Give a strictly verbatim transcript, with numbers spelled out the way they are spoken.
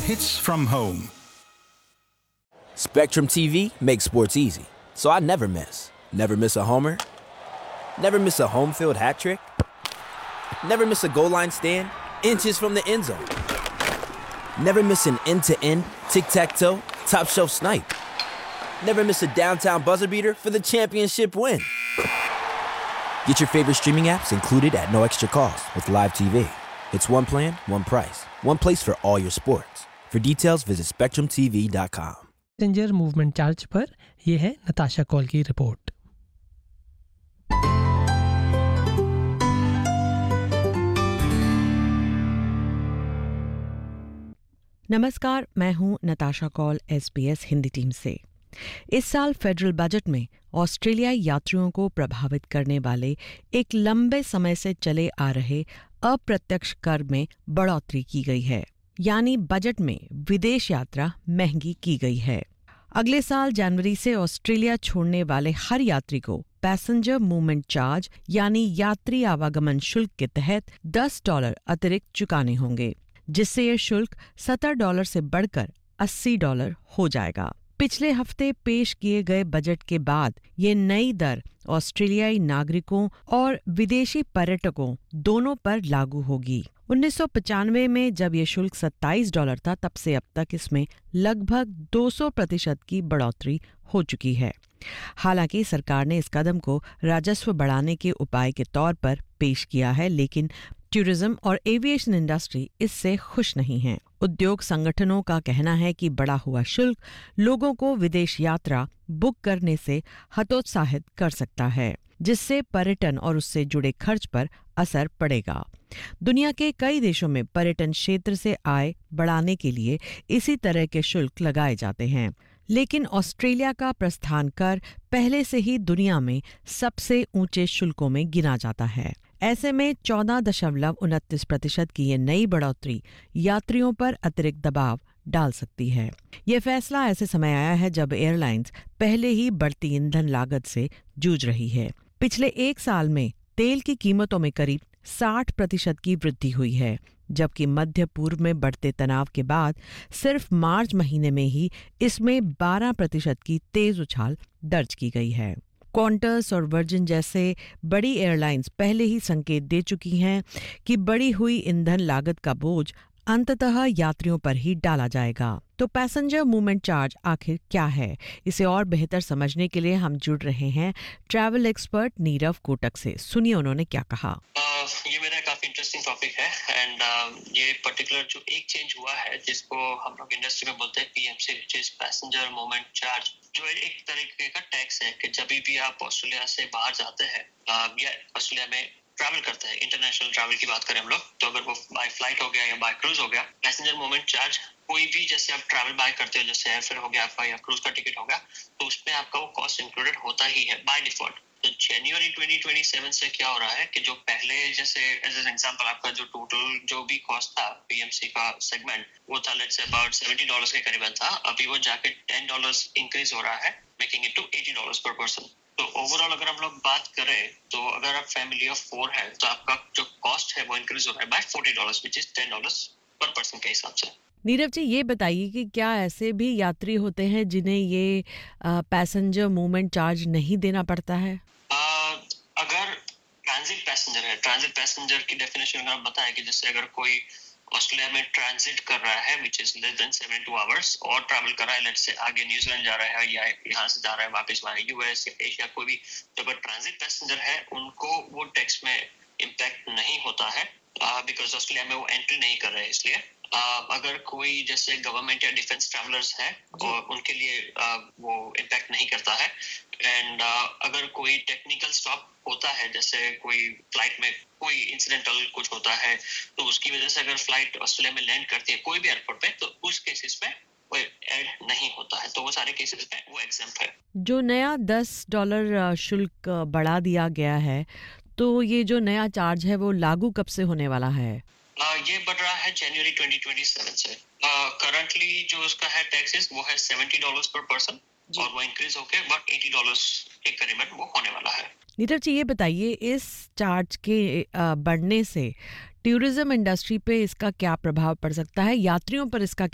hits from home. Spectrum T V makes sports easy, so I never miss. Never miss a homer. Never miss a home field hat trick. Never miss a goal line stand, inches from the end zone. Never miss an end-to-end, tic-tac-toe, top-shelf snipe. Never miss a downtown buzzer beater for the championship win. Get your favorite streaming apps included at no extra cost with Live T V. It's one plan, one price, one place for all your sports. For details, visit spectrum t v dot com. Passenger movement charge पर यह है Natasha call की report. नमस्कार, मैं हूं Natasha call SBS Hindi team से। इस साल फेडरल बजट में ऑस्ट्रेलियाई यात्रियों को प्रभावित करने वाले एक लंबे समय से चले आ रहे अप्रत्यक्ष कर में बढ़ोतरी की गई है, यानी बजट में विदेश यात्रा महंगी की गई है। अगले साल जनवरी से ऑस्ट्रेलिया छोड़ने वाले हर यात्री को पैसेंजर मूवमेंट चार्ज यानी यात्री आवागमन शुल्क के तहत दस डॉलर अतिरिक्त चुकाने होंगे, जिससे यह शुल्क सत्तर डॉलर से बढ़कर अस्सी डॉलर हो जाएगा। पिछले हफ्ते पेश किए गए बजट के बाद ये नई दर ऑस्ट्रेलियाई नागरिकों और विदेशी पर्यटकों दोनों पर लागू होगी। उन्नीस सौ पचानवे में जब ये शुल्क सत्ताईस डॉलर था, तब से अब तक इसमें लगभग दो सौ प्रतिशत की बढ़ोतरी हो चुकी है। हालांकि सरकार ने इस कदम को राजस्व बढ़ाने के उपाय के तौर पर पेश किया है, लेकिन टूरिज्म और एविएशन इंडस्ट्री इससे खुश नहीं है। उद्योग संगठनों का कहना है कि बढ़ा हुआ शुल्क लोगों को विदेश यात्रा बुक करने से हतोत्साहित कर सकता है, जिससे पर्यटन और उससे जुड़े खर्च पर असर पड़ेगा। दुनिया के कई देशों में पर्यटन क्षेत्र से आय बढ़ाने के लिए इसी तरह के शुल्क लगाए जाते हैं, लेकिन ऑस्ट्रेलिया का प्रस्थान कर पहले से ही दुनिया में सबसे ऊंचे शुल्कों में गिना जाता है। ऐसे में चौदह दशमलव उनतीस प्रतिशत की ये नई बढ़ोतरी यात्रियों पर अतिरिक्त दबाव डाल सकती है। ये फैसला ऐसे समय आया है जब एयरलाइंस पहले ही बढ़ती ईंधन लागत से जूझ रही है। पिछले एक साल में तेल की कीमतों में करीब साठ प्रतिशत की वृद्धि हुई है, जबकि मध्य पूर्व में बढ़ते तनाव के बाद सिर्फ मार्च महीने में ही इसमें बारह प्रतिशत की तेज उछाल दर्ज की गई है। क्वांटस और वर्जिन जैसे बड़ी एयरलाइंस पहले ही संकेत दे चुकी हैं कि बढ़ी हुई ईंधन लागत का बोझ अंततः यात्रियों पर ही डाला जाएगा। तो पैसेंजर मूवमेंट चार्ज आखिर क्या है, इसे और बेहतर समझने के लिए हम जुड़ रहे हैं ट्रैवल एक्सपर्ट नीरव कोटक से। सुनिए उन्होंने क्या कहा। uh, ये मेरा काफी इंटरेस्टिंग टॉपिक है एंड uh, ये पर्टिकुलर जो एक चेंज हुआ है जिसको हम लोग इंडस्ट्री में बोलते हैं PMC, which is passenger movement charge, जो एक तरीके का टैक्स है कि जब भी आप ऑस्ट्रेलिया से बाहर जाते हैं uh, या ऑस्ट्रेलिया में ट्रैवल करते हैं, इंटरनेशनल ट्रैवल की बात करें हम लोग, तो अगर वो बाय फ्लाइट हो गया या बाय क्रूज हो गया, पैसेंजर मूवमेंट चार्ज कोई भी जैसे आप ट्रैवल बाय करते हो, जैसे एयरफेयर हो गया आपका या क्रूज का टिकट हो गया, तो उसमें आपका वो कॉस्ट इंक्लूडेड होता ही है बाय डिफॉल्ट। तो जनवरी ट्वेंटी ट्वेंटी सेवन से क्या हो रहा है कि जो पहले जैसे एज एन एग्जांपल आपका जो टोटल जो भी कॉस्ट था पीएमसी का सेगमेंट, वो था let's say about seventy dollars के करीबन था, अभी वो जाके टेन डॉलर्स इंक्रीज हो रहा है, making it to eighty dollars पर पर्सन। तो ओवरऑल अगर हम लोग बात करें तो अगर आप फैमिली ऑफ फोर है तो आपका जो कॉस्ट है वो इंक्रीज हो रहा है by forty dollars, which is ten dollars पर पर्सन के हिसाब से। नीरव जी, ये बताइए कि क्या ऐसे भी यात्री होते हैं जिन्हें ये पैसेंजर मूवमेंट चार्ज नहीं देना पड़ता है? आ, अगर ट्रांजिट पैसेंजर है, ट्रांजिट पैसेंजर की डेफिनेशन अगर बताया कि जैसे अगर कोई ऑस्ट्रेलिया में ट्रांजिट कर रहा है which is less than seven two hours और ट्रैवल कर रहा है, लेट्स से आगे न्यूजीलैंड जा रहा है या यहाँ से जा रहा है वापस वहाँ यूएस या एशिया, कोई भी तो अगर ट्रांजिट पैसेंजर है उनको वो टैक्स में इम्पैक्ट नहीं होता है बिकॉज ऑस्ट्रेलिया में वो एंट्री नहीं कर रहे हैं। इसलिए Uh, अगर कोई जैसे गवर्नमेंट या डिफेंस ट्रैवलर्स है और उनके लिए uh, वो इम्पैक्ट नहीं करता है। एंड uh, अगर कोई टेक्निकल स्टॉप होता है, जैसे कोई फ्लाइट में कोई इंसिडेंटल कुछ होता है, तो उसकी वजह से अगर फ्लाइट ऑस्ट्रेलिया में लैंड करती है कोई भी एयरपोर्ट पे, तो उस केसेस में वो ऐड नहीं होता है, तो वो सारे केसेस में वो एग्जम्प्ट है। जो नया दस डॉलर शुल्क बढ़ा दिया गया है, तो ये जो नया चार्ज है वो लागू कब से होने वाला है? Uh, ये बढ़ रहा है जनवरी ट्वेंटी ट्वेंटी सेवन से। करंटली uh, जो उसका है टैक्सेस वो है सेवेंटी डॉलर्स पर पर्सन और वो इंक्रीज होके अबाउट एटी डॉलर्स के करीबन वो होने वाला है। नीरव जी, ये बताइए इस चार्ज के बढ़ने से टूरिज्म इंडस्ट्री पे इसका क्या प्रभाव पड़ सकता है, यात्रियों पर इसका